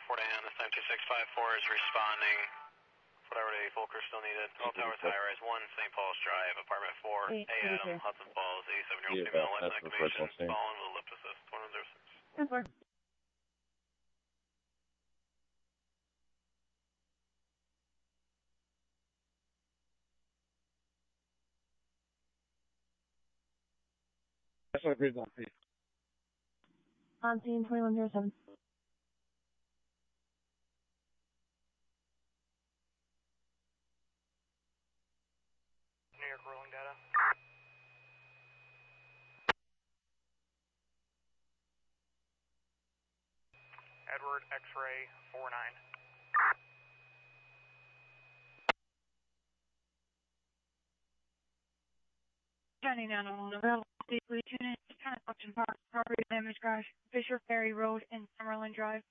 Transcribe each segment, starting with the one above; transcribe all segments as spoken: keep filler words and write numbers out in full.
four to hand, this time two six five four is responding. Whatever day Volker still needed. All towers high rise one, Saint Paul's Drive, apartment four, A Adam, Hudson Falls, eighty-seven year old female, life activation, fallen with a lip assist, one zero six. ten four. That's what agrees on P. On scene twenty-one zero seven. New York rolling data. Edward X-ray four nine. Johnny Nano, available safely unit, ten Auction Park, property damage crash, Fisher Ferry Road and Summerlin Drive.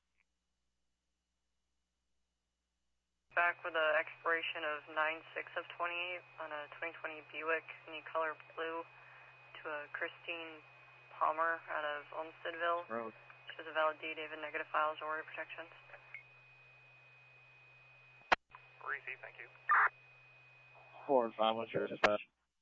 Back with an expiration of nine six of twenty-eight on a twenty twenty Buick, any color blue, to a Christine Palmer out of Olmstedville. Road. She has a valid D, David, negative files, or order protections. Receive, thank you. Four and five, what's your dispatch?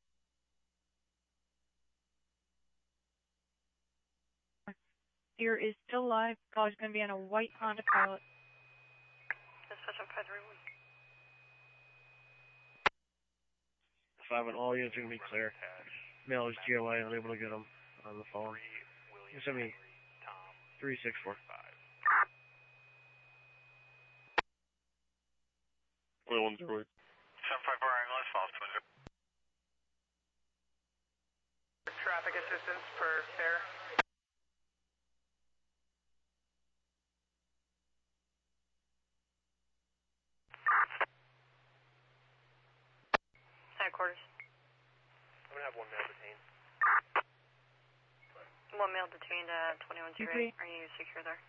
Deer is still alive. Call is going to be on a white Honda Pilot. Dispatch on five three one. Five and all units are going to be clear. Mail is G O A, unable to get them on the phone. You send me three six four. twenty-one Detroit. seven five four ambulance, falls twin zero. Traffic assistance for fare. Headquarters. I'm going to have one male detained. One male detained at twenty-one zero eight. Are you secure there?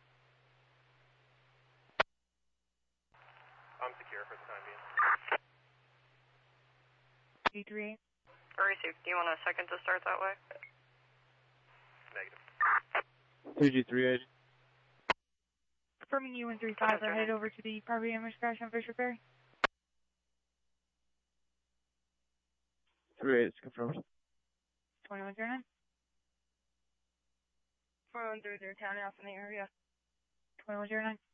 I'm secure for the time being. eight three eight. Receive. Do you want a second to start that way? Negative. three G three eighty. Confirming you one three five are headed over to the property damage crash on Fisher Ferry. three eight is confirmed. twenty-one zero nine. twenty-one zero zero, town off in the area. twenty-one zero nine.